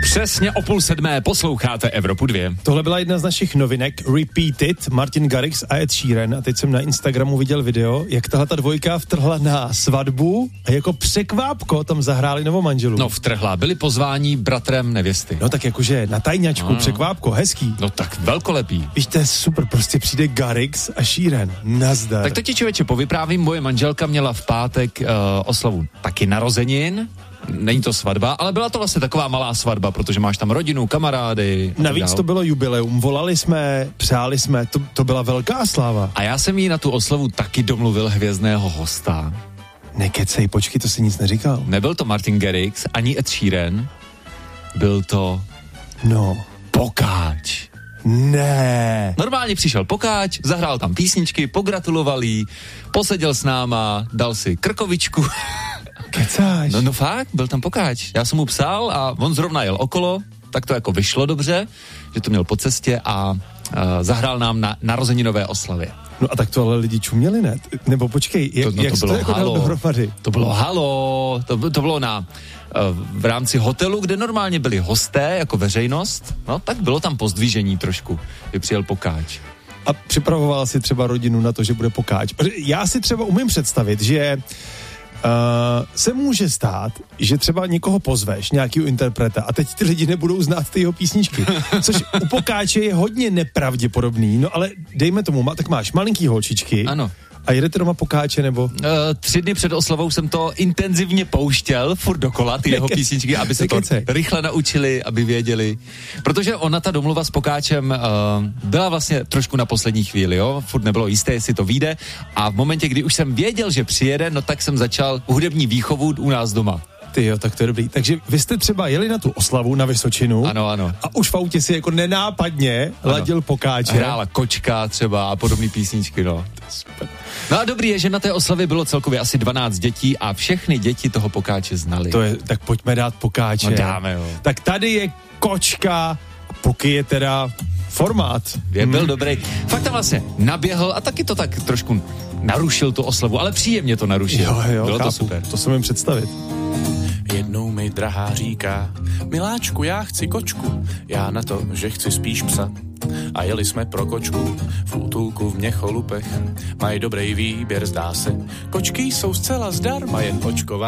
Přesně o 6:30 posloucháte Evropu 2. Tohle byla jedna z našich novinek, Repeated, Martin Garrix a Ed Sheeran. A teď jsem na Instagramu viděl video, jak tahleta dvojka vtrhla na svatbu a jako překvápko tam zahráli novomanželů. No vtrhla, byli pozváni bratrem nevěsty. No tak jakože na tajňačku, překvápko, hezký. No tak velkolepý. Víš, to je super, prostě přijde Garrix a Sheeran. Nazdar. Tak to ti člověče povyprávím, moje manželka měla v pátek oslavu taky narozenin. Není to svatba, ale byla to vlastně taková malá svatba, protože máš tam rodinu, kamarády. Navíc to bylo jubileum, volali jsme, přáli jsme, to byla velká sláva. A já jsem jí na tu oslavu taky domluvil hvězdného hosta. Nekecej, počkej, to si nic neříkal. Nebyl to Martin Garrix, ani Ed Sheeran, byl to Pokáč. Ne. Normálně přišel Pokáč, zahrál tam písničky, pogratuloval jí, poseděl s náma, dal si krkovičku. Kecáš. No fakt, byl tam Pokáč. Já jsem mu psal a on zrovna jel okolo, tak to jako vyšlo dobře, že to měl po cestě a zahrál nám na narozeninové oslavě. No a tak to ale lidi čuměli, ne? Nebo počkej, jak to bylo jako dal dohromady? To bylo halo, to bylo v rámci hotelu, kde normálně byli hosté jako veřejnost, no tak bylo tam pozdvižení trošku, kdy přijel Pokáč. A připravoval si třeba rodinu na to, že bude Pokáč. Já si třeba umím představit, že se může stát, že třeba někoho pozveš, nějakýho interpreta a teď ty lidi nebudou znát ty jeho písničky, což u Pokáče je hodně nepravděpodobný, no ale dejme tomu, tak máš malinký holčičky. Ano. A jedete doma Pokáče, nebo? 3 dny před oslavou jsem to intenzivně pouštěl, furt dokola, ty jeho písničky, aby se to rychle naučili, aby věděli. Protože ona, ta domluva s Pokáčem, byla vlastně trošku na poslední chvíli, jo? Furt nebylo jisté, jestli to vyjde. A v momentě, kdy už jsem věděl, že přijede, no tak jsem začal hudební výchovu u nás doma. Ty jo, tak to je dobrý. Takže vy jste třeba jeli na tu oslavu na Vysočinu. Ano. A už v autě si jako nenápadně ladil Pokáče. Hrála Kočka třeba a podobné písničky, no. No a dobrý je, že na té oslavě bylo celkově asi 12 dětí a všechny děti toho Pokáče znali. To je, tak pojďme dát Pokáče. No dáme, jo. Tak tady je Kočka, Poky je teda formát. Byl dobrý. Fakt tam vlastně naběhl a taky to tak trošku narušil tu oslavu, ale příjemně to narušil. Jo, bylo chápu, to super. To se můžem představit. Jednou mi drahá říká: miláčku, já chci kočku, já na to, že chci spíš psa. A jeli jsme pro kočku v útulku v Měcholupech. Mají dobrý výběr, zdá se. Kočky jsou zcela zdarma, jen očková